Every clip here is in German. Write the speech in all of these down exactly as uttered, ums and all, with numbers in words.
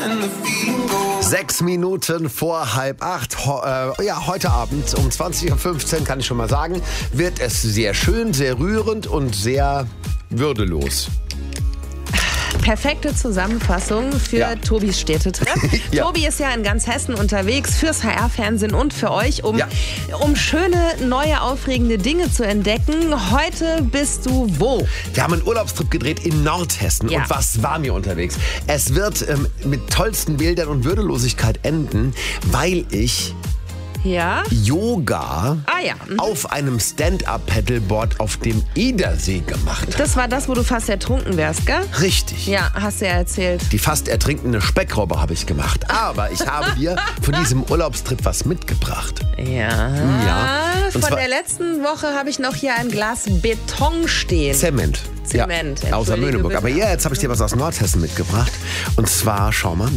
Sechs Minuten vor halb acht. Ho- äh, ja, heute Abend um zwanzig Uhr fünfzehn, kann ich schon mal sagen, wird es sehr schön, sehr rührend und sehr würdelos. Perfekte Zusammenfassung für Ja. Tobis Städtetrip. Ja. Tobi ist ja in ganz Hessen unterwegs fürs H R-Fernsehen und für euch, um, Ja. um schöne, neue, aufregende Dinge zu entdecken. Heute bist du wo? Wir haben einen Urlaubstrip gedreht in Nordhessen. Ja. Und was war mir unterwegs? Es wird ähm, mit tollsten Bildern und Würdelosigkeit enden, weil ich Ja? Yoga Ah ja. Mhm. auf einem Stand-Up-Paddleboard auf dem Edersee gemacht habe. Das war das, wo du fast ertrunken wärst, gell? Richtig. Ja, hast du ja erzählt. Die fast ertrinkende Speckrobbe habe ich gemacht. Aber ich habe dir von diesem Urlaubstrip was mitgebracht. Ja. Ja. Und Von zwar- der letzten Woche habe ich noch hier ein Glas Beton stehen. Zement. Zement, Ja, außer entschuldige Möhneburg. bitte. Aber ja, jetzt habe ich dir was aus Nordhessen mitgebracht. Und zwar, schau mal,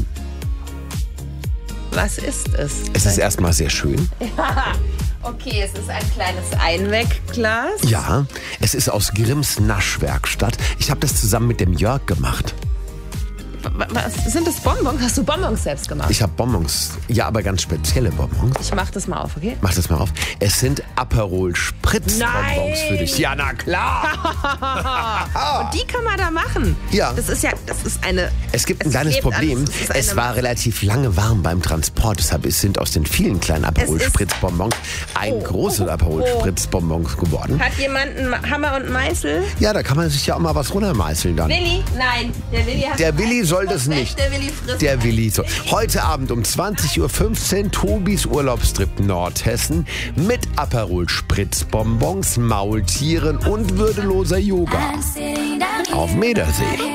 Was ist es? es ist erstmal sehr schön. Okay, es ist ein kleines Einwegglas. Ja, es ist aus Grimms Naschwerkstatt. Ich habe das zusammen mit dem Jörg gemacht. Was sind das Bonbons? Hast du Bonbons selbst gemacht? Ich habe Bonbons, ja, aber ganz spezielle Bonbons. Ich mach das mal auf, okay? Mach das mal auf. Es sind Aperol Spritz Bonbons Nein! für dich. Ja, na klar. Und die kann man da machen. Ja. Das ist ja, das ist eine... Es gibt ein kleines klebt Problem. alles. Es ist Es eine- war relativ lange warm beim Transport. Deshalb es sind aus den vielen kleinen Aperol Es ist- Spritz Bonbons ein Oh, großes oh, Aperol oh. Spritz Bonbons geworden. Hat jemand einen Hammer und Meißel? Ja, da kann man sich ja auch mal was runtermeißeln dann. Willi? Nein. Der Willi hat... Der Willi soll das Weg, nicht. Der Willi frisst. Der Willi so. Heute Abend um zwanzig Uhr fünfzehn Tobis Urlaubstrip Nordhessen mit Aperol Spritz Bonbons, Maultieren und würdeloser Yoga auf dem Edersee.